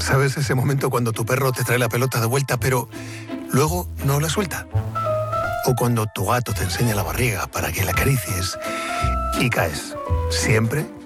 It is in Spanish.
¿Sabes ese momento cuando tu perro te trae la pelota de vuelta, pero luego no la suelta? O cuando tu gato te enseña la barriga para que la acaricies y caes. Siempre